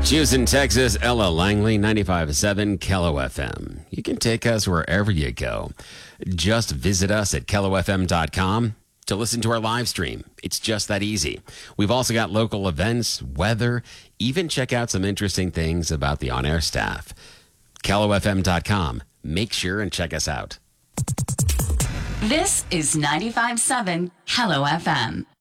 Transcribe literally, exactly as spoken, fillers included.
Houston, Texas, Ella Langley, ninety-five point seven K L O F M. You can take us wherever you go. Just visit us at K L O F M dot com to listen to our live stream. It's just that easy. We've also got local events, weather, even check out some interesting things about the on-air staff. K L O F M dot com. Make sure and check us out. This is ninety-five point seven K L O F M.